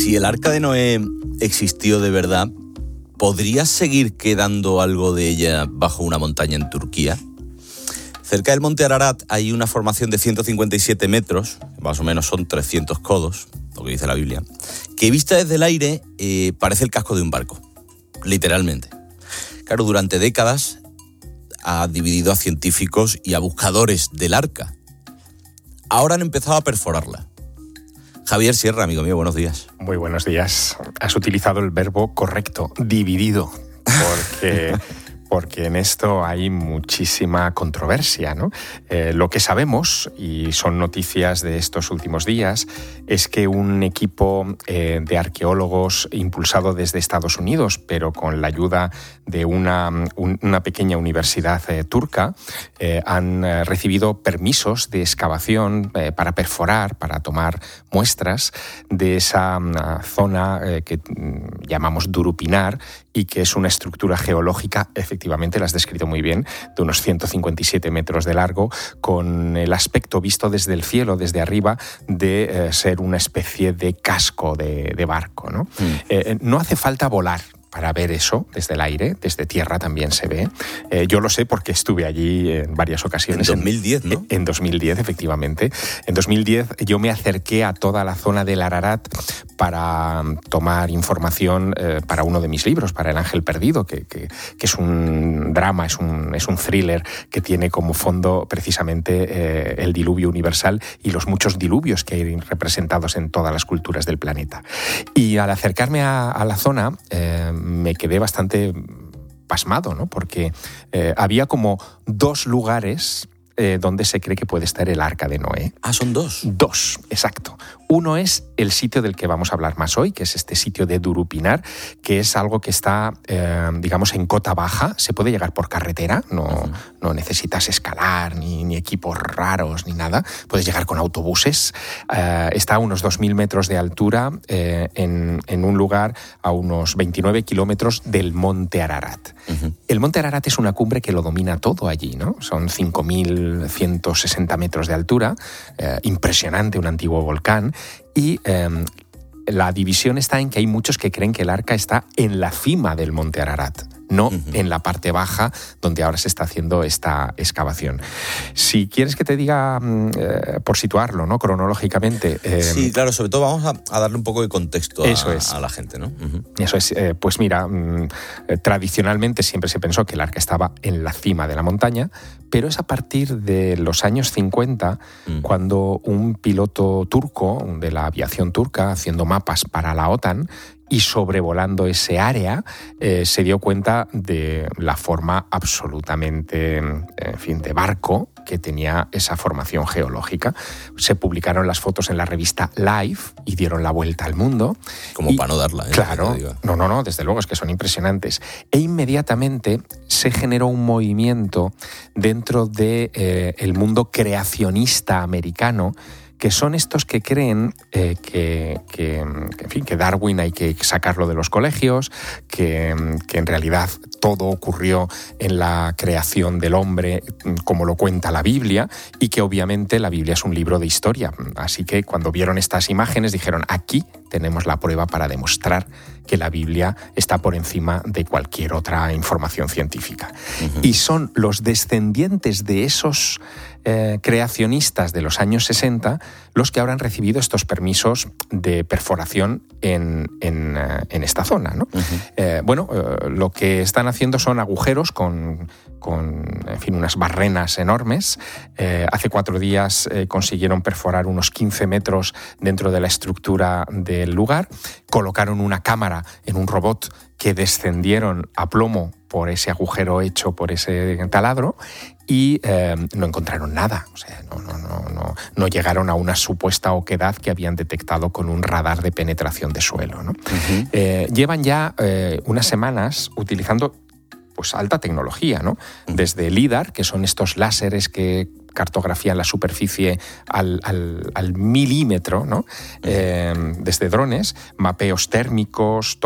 Si el Arca de Noé existió de verdad, ¿podría seguir quedando algo de ella bajo una montaña en Turquía? Cerca del monte Ararat hay una formación de 157 metros, más o menos son 300 codos, lo que dice la Biblia, que vista desde el aire parece el casco de un barco, literalmente. Claro, durante décadas ha dividido a científicos y a buscadores del Arca. Ahora han empezado a perforarla. Javier Sierra, amigo mío, buenos días. Muy buenos días. Has utilizado el verbo correcto, dividido, porque en esto hay muchísima controversia, ¿no? Lo que sabemos, y son noticias de estos últimos días, es que un equipo de arqueólogos impulsado desde Estados Unidos, pero con la ayuda de una pequeña universidad turca, han recibido permisos de excavación para perforar, para tomar muestras de esa zona que llamamos Durupinar, y que es una estructura geológica, efectivamente, la has descrito muy bien, de unos 157 metros de largo, con el aspecto visto desde el cielo, desde arriba, de ser una especie de casco de barco, ¿no? No hace falta volar para ver eso desde el aire, desde tierra también se ve. Yo lo sé porque estuve allí en varias ocasiones. En 2010, ¿no? En 2010, efectivamente. En 2010 yo me acerqué a toda la zona del Ararat para tomar información para uno de mis libros, para El Ángel Perdido, que es un drama, es un thriller que tiene como fondo precisamente el diluvio universal y los muchos diluvios que hay representados en todas las culturas del planeta. Y al acercarme a la zona, me quedé bastante pasmado, ¿no? Porque había como dos lugares donde se cree que puede estar el Arca de Noé. Ah, son dos. Dos, exacto. Uno es el sitio del que vamos a hablar más hoy, que es este sitio de Durupinar, que es algo que está, digamos, en cota baja. Se puede llegar por carretera, no necesitas escalar, ni equipos raros, ni nada. Puedes llegar con autobuses. Está a unos 2.000 metros de altura en un lugar a unos 29 kilómetros del monte Ararat. El monte Ararat es una cumbre que lo domina todo allí, ¿no? Son 5.160 metros de altura, impresionante, un antiguo volcán, y la división está en que hay muchos que creen que el Arca está en la cima del monte Ararat, no en la parte baja donde ahora se está haciendo esta excavación. Si quieres que te diga, por situarlo, ¿no? Cronológicamente... sí, claro, sobre todo vamos a darle un poco de contexto a la gente, ¿no? Eso es. Pues mira, tradicionalmente siempre se pensó que el Arca estaba en la cima de la montaña, pero es a partir de los años 50 cuando un piloto turco de la aviación turca, haciendo mapas para la OTAN, y sobrevolando ese área, se dio cuenta de la forma absolutamente, en fin, de barco que tenía esa formación geológica. Se publicaron las fotos en la revista Life y dieron la vuelta al mundo. Como para no darla, ¿eh? Claro, no, desde luego, es que son impresionantes. E inmediatamente se generó un movimiento dentro de el mundo creacionista americano, que son estos que creen que Darwin hay que sacarlo de los colegios, que en realidad todo ocurrió en la creación del hombre, como lo cuenta la Biblia, y que obviamente la Biblia es un libro de historia. Así que cuando vieron estas imágenes dijeron, aquí tenemos la prueba para demostrar que la Biblia está por encima de cualquier otra información científica. Y son los descendientes de esos creacionistas de los años 60 los que ahora han recibido estos permisos de perforación en esta zona, ¿no? Lo que están haciendo son agujeros con en fin, unas barrenas enormes. Hace 4 días consiguieron perforar unos 15 metros dentro de la estructura del lugar, colocaron una cámara en un robot que descendieron a plomo por ese agujero hecho por ese taladro y no encontraron nada. O sea, no llegaron a una supuesta oquedad que habían detectado con un radar de penetración de suelo, ¿no? Llevan ya unas semanas utilizando pues alta tecnología, ¿no? Desde LIDAR, que son estos láseres que cartografían la superficie al milímetro, ¿no? Desde drones, mapeos térmicos,